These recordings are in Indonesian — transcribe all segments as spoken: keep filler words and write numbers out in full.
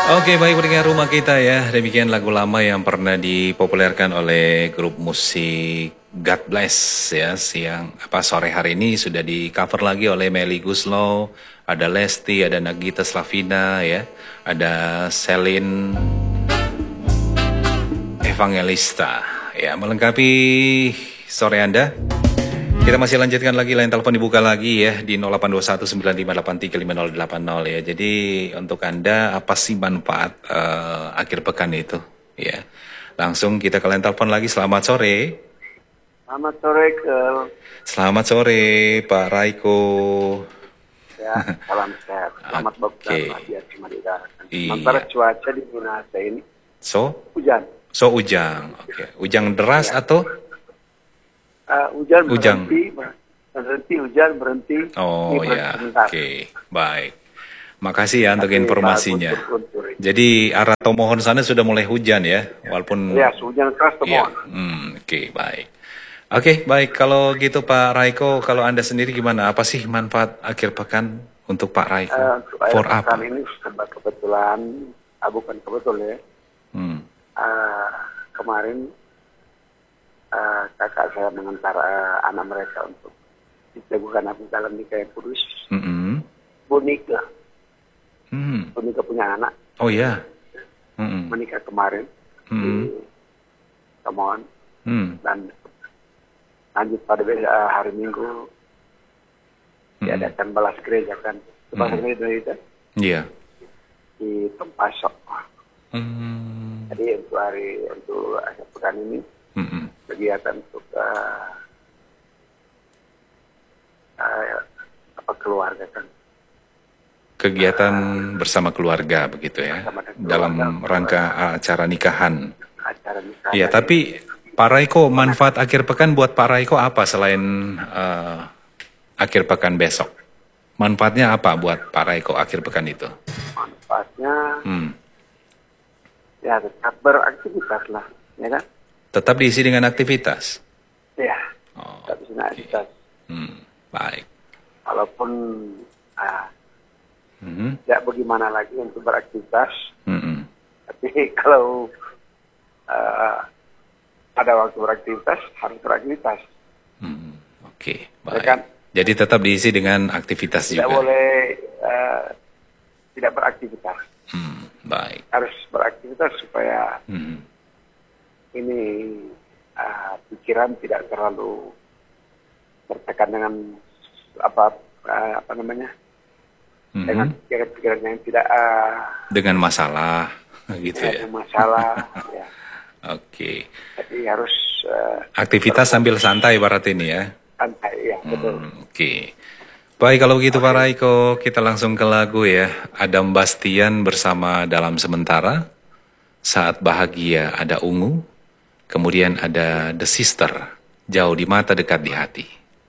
Oke, baik pendengar rumah kita ya. Demikian lagu lama yang pernah dipopulerkan oleh grup musik God Bless ya. Siang apa sore hari ini sudah di cover lagi oleh Melly Guslow, ada Lesti, ada Nagita Slavina ya, ada Celine Evangelista ya, melengkapi sore Anda. Kita masih lanjutkan lagi, line telepon dibuka lagi ya di nol delapan dua satu sembilan lima delapan tiga lima nol delapan nol ya. Jadi untuk Anda apa sih manfaat uh, akhir pekan itu ya. Langsung kita ke line telepon lagi. Selamat sore. Selamat sore ke. Selamat sore Pak Raiko. Ya, salam sehat. Selamat Oke. Okay. Bapak cuma di Iya. Sementara cuaca di Minahasa ini So? hujan. So hujan. Oke. Okay. Hujan deras ya. Atau? Uh, hujan, hujan berhenti, berhenti, hujan berhenti. Oh ya, oke, okay. Baik. Makasih ya untuk informasinya. Guntur, guntur. Jadi arah Tomohon sana sudah mulai hujan ya, walaupun. Ya, hujan keras Tomohon. Ya. Hmm, oke, okay, baik. Oke, okay, baik. Kalau gitu Pak Raiko, kalau Anda sendiri gimana? Apa sih manfaat akhir pekan untuk Pak Raiko? Uh, untuk For akhir apa? pekan ini sebab kebetulan, ah, bukan kebetulan ya. Hmm. Uh, kemarin. Uh, kakak saya mengantar uh, anak mereka untuk dilakukan akad dalam nikah yang kudus. Mm-hmm. Bunika. Mm. Bunika punya anak. Oh ya. Yeah. Mm-hmm. Menikah kemarin mm-hmm. di Tomohon. Mm. Dan lanjut pada uh, hari Minggu mm-hmm. diadakan balas gereja kan. Balas mm-hmm. gereja itu. Iya. Di Tempasok. Mm. Jadi untuk hari untuk akhir pekan ini. Mm-hmm. Kegiatan untuk uh, uh, apa keluarga kan kegiatan uh, bersama keluarga begitu ya keluarga, dalam rangka keluarga. acara nikahan. Acara nikahan. Ya, tapi Pak Raiko, manfaat akhir pekan buat Pak Raiko apa selain uh, akhir pekan besok? Manfaatnya apa buat Pak Raiko akhir pekan itu? Manfaatnya hmm. ya tetap beraktivitas lah, ya kan? Tetap diisi dengan aktivitas? Ya, oh, tetap diisi dengan aktivitas. Hmm, baik. Walaupun ah, mm-hmm. ya bagaimana lagi untuk beraktivitas. Mm-hmm. Tapi kalau uh, ada waktu beraktivitas, harus beraktivitas. Hmm, Oke, okay, baik. Ya kan? Jadi tetap diisi dengan aktivitas tidak juga? Tidak boleh uh, tidak beraktivitas. Hmm, baik. Harus beraktivitas supaya... Hmm. ini uh, pikiran tidak terlalu tertekan dengan apa uh, apa namanya mm-hmm. dengan pikiran-pikiran yang tidak uh, dengan masalah gitu ya, ya. masalah ya. Oke. Okay. Jadi harus uh, aktivitas sambil santai barat ini ya. Santai ya, betul. Hmm, Oke. Okay. Baik, kalau begitu okay. Pak Raiko, kita langsung ke lagu ya. Adam Bastian bersama Dalam Sementara. Saat Bahagia ada Ungu. Kemudian ada The Sister, Jauh di Mata Dekat di Hati.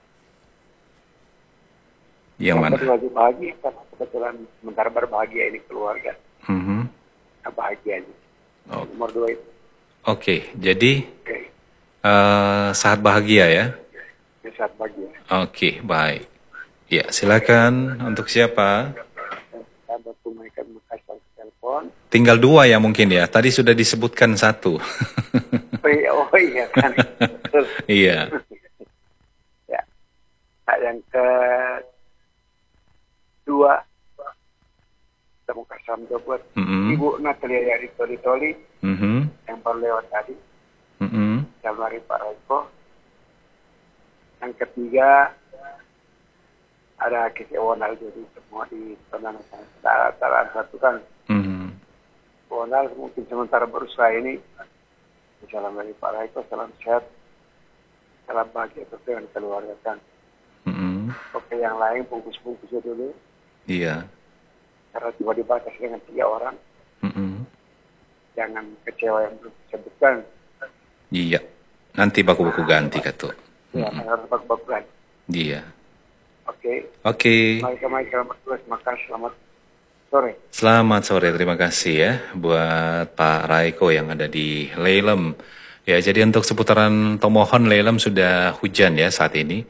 Yang mana? Lagi bahagia, kebetulan sementara berbahagia ini keluarga. Mm-hmm. Bahagia ini. Oh. Nomor dua itu. Oke, okay, jadi okay. Uh, saat bahagia ya? Ya, saat bahagia. Oke, okay, baik. Ya, silakan. Untuk siapa? Tinggal dua ya mungkin ya. Tadi sudah disebutkan satu. Oh iya, oh iya kan. Iya. Ya. Nah, yang kedua, kita mau kasih salam buat mm-hmm. Ibu Natalia dari Toli Toli mm-hmm. yang baru lewat tadi. Mm-hmm. Januari Pak Raiko. Yang ketiga ada kekewonal jadi semua di Penang Taraan satu kan. Mm-hmm. Kewonal mungkin sementara berusaha ini. Salam dari Pak Raiko, salam sehat, salam bahagia dengan keluarga kan. Mm-hmm. Oke, yang lain bungkus-bungkusnya dulu. Iya. Karena cuma dibatas dengan tiga orang. Mm-hmm. Jangan kecewa yang belum disebutkan. Iya. Nanti baku-baku ganti kata. Iya, mm-hmm. harus baku-baku ganti. Iya. Oke. Oke. Baik-baik, selamat tugas, makasih, selamat sore. Selamat sore, terima kasih ya buat Pak Raiko yang ada di Lelem. Ya, jadi untuk seputaran Tomohon Lelem sudah hujan ya saat ini.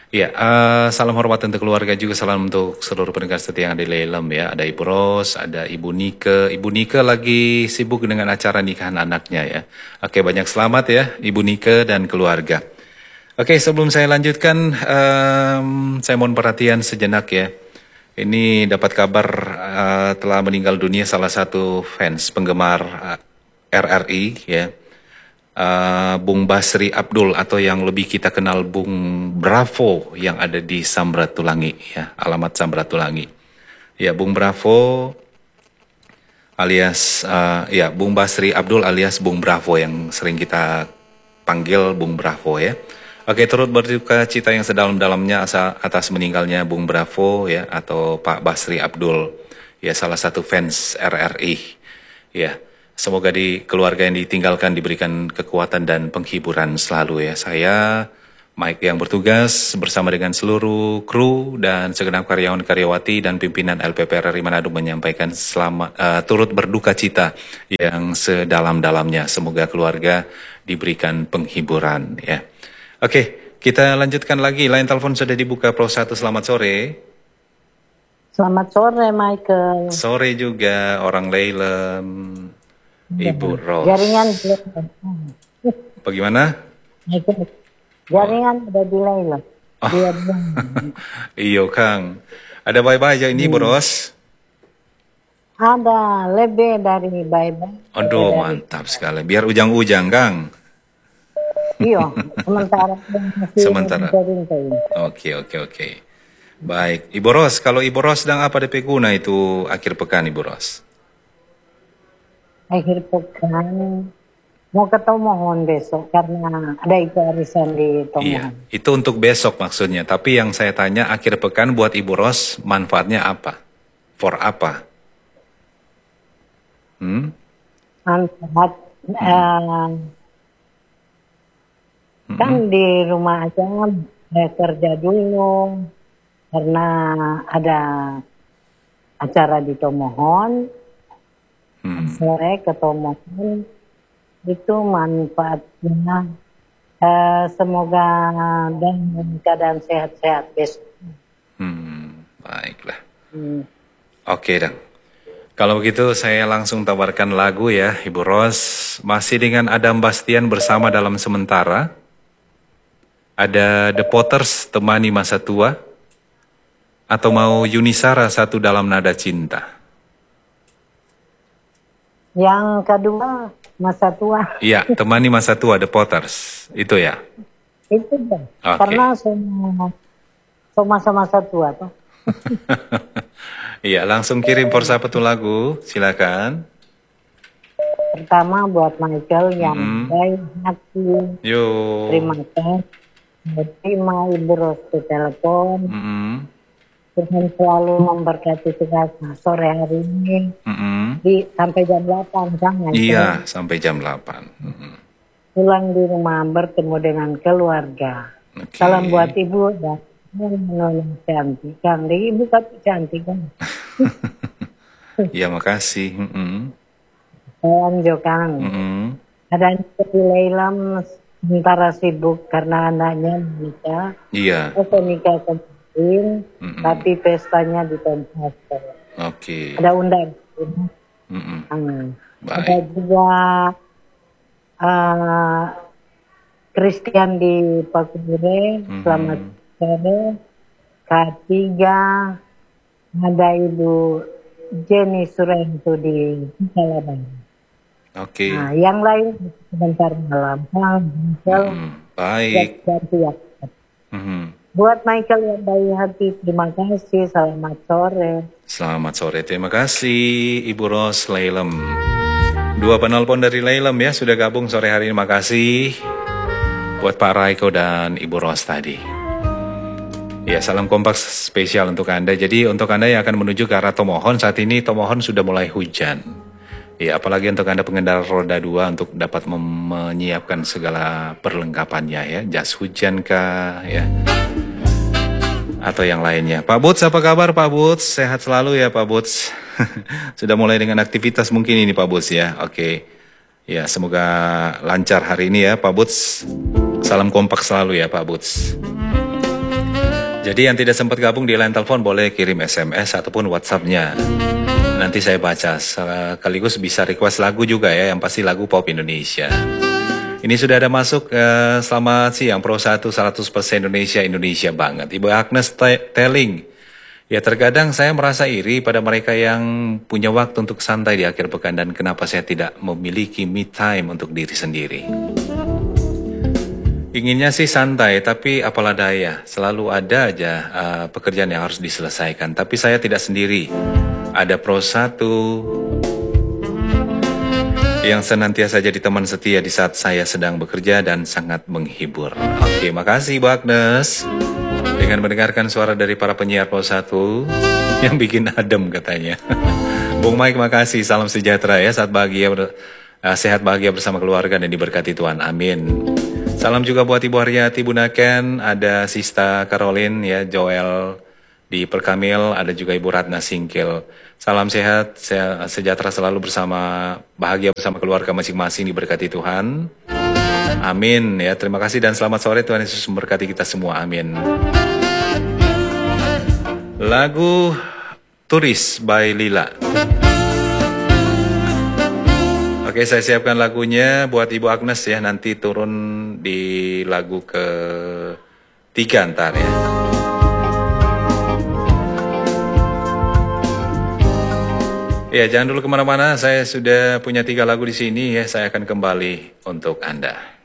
Ya, uh, salam hormat untuk keluarga juga, salam untuk seluruh pendengar setia yang ada di Lelem ya. Ada Ibu Ros, ada Ibu Nike. Ibu Nike lagi sibuk dengan acara nikahan anaknya ya. Oke, banyak selamat ya Ibu Nike dan keluarga. Oke, sebelum saya lanjutkan, um, saya mohon perhatian sejenak ya. Ini dapat kabar uh, telah meninggal dunia salah satu fans penggemar uh, R R I ya. Uh, Bung Basri Abdul atau yang lebih kita kenal Bung Bravo yang ada di Samratulangi ya, alamat Samratulangi. Ya, Bung Bravo alias uh, ya Bung Basri Abdul alias Bung Bravo yang sering kita panggil Bung Bravo ya. Oke, turut berduka cita yang sedalam-dalamnya atas meninggalnya Bung Bravo ya atau Pak Basri Abdul ya, salah satu fans R R I ya. Semoga di keluarga yang ditinggalkan diberikan kekuatan dan penghiburan selalu ya. Saya, Mike yang bertugas bersama dengan seluruh kru dan segenap karyawan karyawati dan pimpinan L P P R R I Manado menyampaikan selamat uh, turut berduka cita yang sedalam-dalamnya. Semoga keluarga diberikan penghiburan ya. Oke, kita lanjutkan lagi. Line telepon sudah dibuka Pro satu. Selamat sore. Selamat sore Michael. Sore juga orang Lelem. Ibu Ros. Jaringan bagaimana? Jaringan ada delay loh. Oh. Iyo Kang. Ada bye-bye aja ini Ibu Ros? Ada lebih dari bye-bye. Aduh mantap sekali. Biar ujang-ujang Kang. Iya, sementara. Sementara. Oke oke oke. Baik, Ibu Ros. Kalau Ibu Ros sedang apa D P guna itu akhir pekan Ibu Ros? Akhir pekan mau ke Tomohon besok karena ada itu arisan di Tomohon. Iya, itu untuk besok maksudnya. Tapi yang saya tanya akhir pekan buat Ibu Ros manfaatnya apa? For apa? Hmm? Manfaat hmm. Uh, hmm. kan di rumah aja saya kerja dulu karena ada acara di Tomohon. Hmm. Sore ke Tomohon itu manfaatnya uh, semoga dalam keadaan sehat-sehat besok. Hmm, baiklah. Hmm. Oke dan kalau begitu saya langsung tawarkan lagu ya Ibu Ros. Masih dengan Adam Bastian bersama dalam sementara. Ada The Potters Temani Masa Tua. Atau mau Yunisara Satu Dalam Nada Cinta. Yang kedua Masa Tua. Iya, Temani Masa Tua The Potters. Itu ya. Itu dong. Okay. Karena semua masa-masa tua tuh. Iya, langsung kirim for satu lagu, silakan. Pertama buat Michael yang mm. baik hati. Yo. Terima kasih. Terima Ibu Ros ke telepon. Mm -hmm. Tuhan selalu memberkati kita sore hari ini. Mm -hmm. Di sampai jam delapan jangan. Iya, kan? Sampai jam delapan. Mm -hmm. Pulang di rumah bertemu dengan keluarga. Okay. Salam buat Ibu dan menolong cantik. Cantik Ibu tapi cantik kan. Iya, makasih. Mm -hmm. Salam Jokang. Mm -hmm. Ada di Lelem sementara sibuk karena anaknya nikah. Iya. Saya nikah kemarin, mm -hmm. tapi pestanya di tempat. Oke. Okay. Ada undang. Mm -hmm. hmm. Baik. Ada juga uh, Christian di Pakure, mm-hmm. selamat sore. Ketiga ada Ibu Jenny Surento di Kalaban. Oke. Okay. Nah, yang lain sebentar malam. Mm-hmm. Baik. Ya. Mm-hmm. Buat Michael yang baik hati, terima kasih. Selamat sore. Selamat sore, terima kasih Ibu Ros Lelem. Dua penelpon dari Lelem ya sudah gabung sore hari ini. Terima kasih buat Pak Raiko dan Ibu Ros tadi. Ya, salam kompak spesial untuk Anda. Jadi untuk Anda yang akan menuju ke arah Tomohon, saat ini Tomohon sudah mulai hujan. Ya, apalagi untuk Anda pengendara roda dua untuk dapat menyiapkan segala perlengkapannya ya. Jas hujan kah ya. Atau yang lainnya. Pak Buts, apa kabar Pak Buts? Sehat selalu ya Pak Buts. Sudah mulai dengan aktivitas mungkin ini Pak Buts ya. Oke. Ya, semoga lancar hari ini ya Pak Buts. Salam kompak selalu ya Pak Buts. Jadi yang tidak sempat gabung di line telepon boleh kirim S M S ataupun WhatsApp-nya. Nanti saya baca, sekaligus bisa request lagu juga ya, yang pasti lagu pop Indonesia. Ini sudah ada masuk, uh, selamat siang, Pro satu seratus persen Indonesia, Indonesia banget. Ibu Agnes Telling, ya terkadang saya merasa iri pada mereka yang punya waktu untuk santai di akhir pekan dan kenapa saya tidak memiliki me time untuk diri sendiri. Inginnya sih santai, tapi apalah daya, selalu ada aja uh, pekerjaan yang harus diselesaikan. Tapi saya tidak sendiri, ada Pro satu yang senantiasa jadi teman setia di saat saya sedang bekerja dan sangat menghibur. Oke, makasih Bu Agnes. Dengan mendengarkan suara dari para penyiar Pro satu yang bikin adem katanya. Bung Mike, makasih, salam sejahtera ya, saat bahagia, uh, sehat bahagia bersama keluarga dan diberkati Tuhan, amin. Salam juga buat Ibu Haryati, Bunda Ken, ada Sista Caroline, ya, Joel di Perkamil, ada juga Ibu Ratna Singkil. Salam sehat, sejahtera selalu bersama, bahagia bersama keluarga masing-masing, diberkati Tuhan. Amin, ya, terima kasih dan selamat sore, Tuhan Yesus memberkati kita semua, amin. Lagu Turis by Lila. Oke, saya siapkan lagunya buat Ibu Agnes ya, nanti turun di lagu ke tiga ntar ya. Ya, jangan dulu kemana-mana, saya sudah punya tiga lagu di sini ya, saya akan kembali untuk Anda.